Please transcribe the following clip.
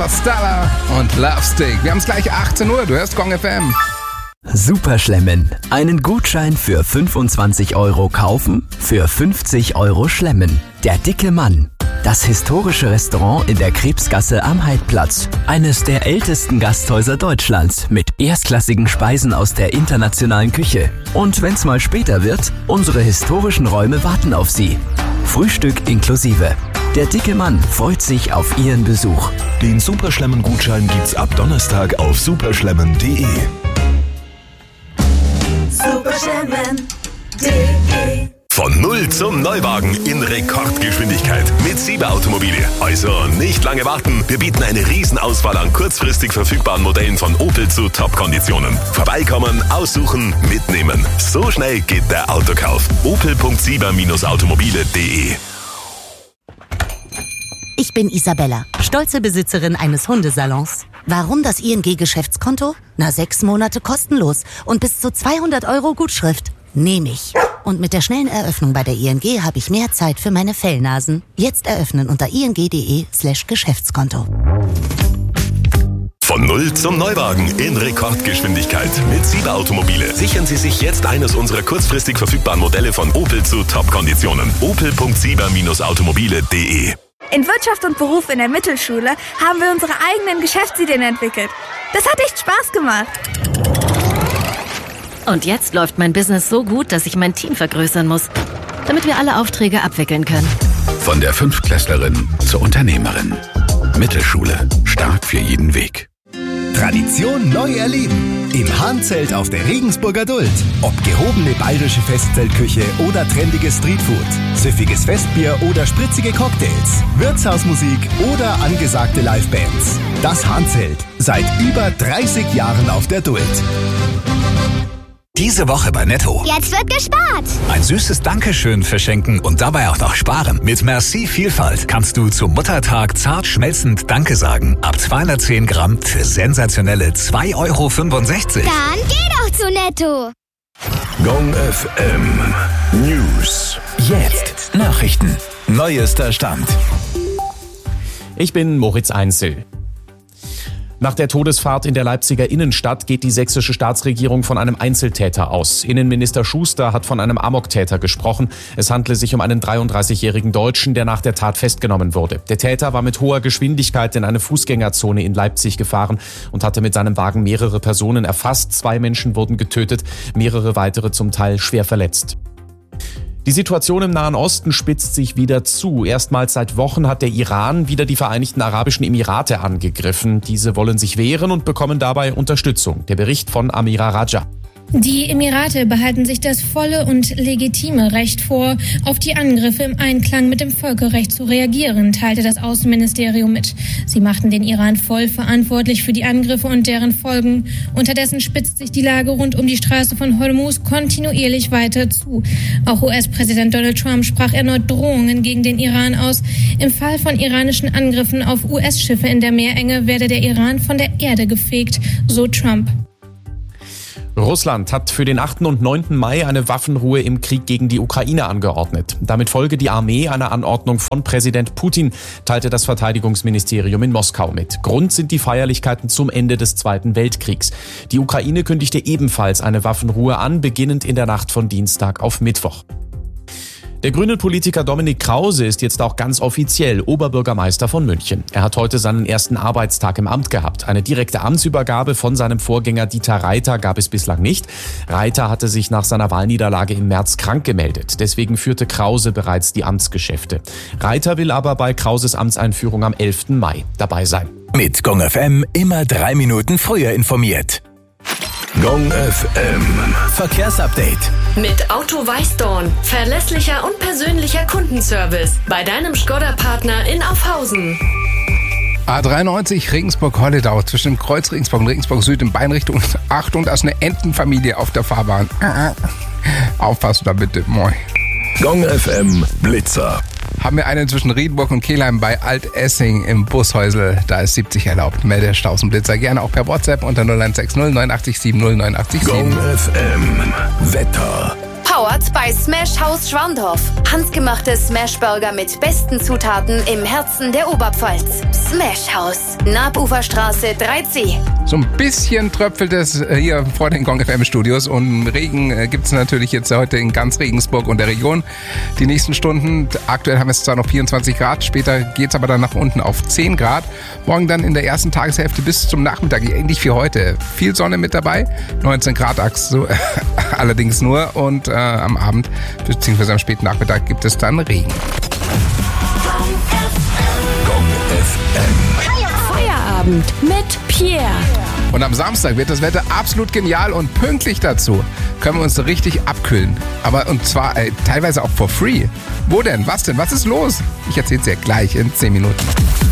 Stella und Love Stick. Wir haben es gleich 18 Uhr, du hörst Gong FM. Superschlemmen. Einen Gutschein für 25 € kaufen, für 50 € schlemmen. Der dicke Mann. Das historische Restaurant in der Krebsgasse am Heidplatz. Eines der ältesten Gasthäuser Deutschlands mit erstklassigen Speisen aus der internationalen Küche. Und wenn's mal später wird, unsere historischen Räume warten auf Sie. Frühstück inklusive. Der dicke Mann freut sich auf Ihren Besuch. Den Superschlemmen-Gutschein gibt's ab Donnerstag auf superschlemmen.de. Superschlemmen.de. Von Null zum Neuwagen in Rekordgeschwindigkeit mit Sieber Automobile. Also nicht lange warten. Wir bieten eine Riesenauswahl an kurzfristig verfügbaren Modellen von Opel zu Top-Konditionen. Vorbeikommen, aussuchen, mitnehmen. So schnell geht der Autokauf. opel.sieber-automobile.de. Ich bin Isabella, stolze Besitzerin eines Hundesalons. Warum das ING-Geschäftskonto? 6 Monate kostenlos und bis zu 200 € Gutschrift. Nehme ich. Und mit der schnellen Eröffnung bei der ING habe ich mehr Zeit für meine Fellnasen. Jetzt eröffnen unter ing.de/Geschäftskonto. Von Null zum Neuwagen in Rekordgeschwindigkeit mit Sieber Automobile. Sichern Sie sich jetzt eines unserer kurzfristig verfügbaren Modelle von Opel zu Top-Konditionen. opel.sieber-automobile.de. In Wirtschaft und Beruf in der Mittelschule haben wir unsere eigenen Geschäftsideen entwickelt. Das hat echt Spaß gemacht. Und jetzt läuft mein Business so gut, dass ich mein Team vergrößern muss, damit wir alle Aufträge abwickeln können. Von der Fünftklässlerin zur Unternehmerin. Mittelschule. Start für jeden Weg. Tradition neu erleben. Im Hahnzelt auf der Regensburger Duld. Ob gehobene bayerische Festzeltküche oder trendiges Streetfood. Süffiges Festbier oder spritzige Cocktails. Wirtshausmusik oder angesagte Livebands. Das Hahnzelt. Seit über 30 Jahren auf der Duld. Diese Woche bei Netto. Jetzt wird gespart. Ein süßes Dankeschön verschenken und dabei auch noch sparen. Mit Merci Vielfalt kannst du zum Muttertag zart schmelzend Danke sagen. Ab 210 Gramm für sensationelle 2,65 €. Dann geh doch zu Netto. Gong FM News. Jetzt Nachrichten. Neuester Stand. Ich bin Moritz Einzel. Nach der Todesfahrt in der Leipziger Innenstadt geht die sächsische Staatsregierung von einem Einzeltäter aus. Innenminister Schuster hat von einem Amoktäter gesprochen. Es handle sich um einen 33-jährigen Deutschen, der nach der Tat festgenommen wurde. Der Täter war mit hoher Geschwindigkeit in eine Fußgängerzone in Leipzig gefahren und hatte mit seinem Wagen mehrere Personen erfasst. 2 Menschen wurden getötet, mehrere weitere zum Teil schwer verletzt. Die Situation im Nahen Osten spitzt sich wieder zu. Erstmals seit Wochen hat der Iran wieder die Vereinigten Arabischen Emirate angegriffen. Diese wollen sich wehren und bekommen dabei Unterstützung. Der Bericht von Amira Raja. Die Emirate behalten sich das volle und legitime Recht vor, auf die Angriffe im Einklang mit dem Völkerrecht zu reagieren, teilte das Außenministerium mit. Sie machten den Iran voll verantwortlich für die Angriffe und deren Folgen. Unterdessen spitzt sich die Lage rund um die Straße von Hormuz kontinuierlich weiter zu. Auch US-Präsident Donald Trump sprach erneut Drohungen gegen den Iran aus. Im Fall von iranischen Angriffen auf US-Schiffe in der Meerenge werde der Iran von der Erde gefegt, so Trump. Russland hat für den 8. und 9. Mai eine Waffenruhe im Krieg gegen die Ukraine angeordnet. Damit folge die Armee einer Anordnung von Präsident Putin, teilte das Verteidigungsministerium in Moskau mit. Grund sind die Feierlichkeiten zum Ende des Zweiten Weltkriegs. Die Ukraine kündigte ebenfalls eine Waffenruhe an, beginnend in der Nacht von Dienstag auf Mittwoch. Der grünen Politiker Dominik Krause ist jetzt auch ganz offiziell Oberbürgermeister von München. Er hat heute seinen ersten Arbeitstag im Amt gehabt. Eine direkte Amtsübergabe von seinem Vorgänger Dieter Reiter gab es bislang nicht. Reiter hatte sich nach seiner Wahlniederlage im März krank gemeldet. Deswegen führte Krause bereits die Amtsgeschäfte. Reiter will aber bei Krauses Amtseinführung am 11. Mai dabei sein. Mit Gong FM immer 3 Minuten früher informiert. Gong FM Verkehrsupdate. Mit Auto Weißdorn. Verlässlicher und persönlicher Kundenservice. Bei deinem Škoda-Partner in Aufhausen. A93 Regensburg-Holledau zwischen dem Kreuz Regensburg und Regensburg Süd in Beinrichtung. Achtung, da ist eine Entenfamilie auf der Fahrbahn. Aufpassen da bitte. Moin. Gong FM Blitzer. Haben wir einen zwischen Riedenburg und Kelheim bei Altessing im Bushäusel. Da ist 70 erlaubt. Melde Stausenblitzer gerne auch per WhatsApp unter 0160 987 09867. Gong FM Wetter. Powered by Smash Haus Schwandorf. Handgemachte Smash-Burger mit besten Zutaten im Herzen der Oberpfalz. Smash Haus, Nabuferstraße 3C. So ein bisschen tröpfelt es hier vor den Gong FM Studios und Regen gibt es natürlich jetzt heute in ganz Regensburg und der Region. Die nächsten Stunden, aktuell haben wir es zwar noch 24 Grad, später geht es aber dann nach unten auf 10 Grad. Morgen dann in der ersten Tageshälfte bis zum Nachmittag, ähnlich wie heute. Viel Sonne mit dabei, 19 Grad allerdings nur und am Abend bzw. am späten Nachmittag gibt es dann Regen. Feierabend mit Pierre. Und am Samstag wird das Wetter absolut genial und pünktlich dazu können wir uns so richtig abkühlen. Und zwar teilweise auch for free. Wo denn? Was denn? Was ist los? Ich erzähle es dir gleich in 10 Minuten.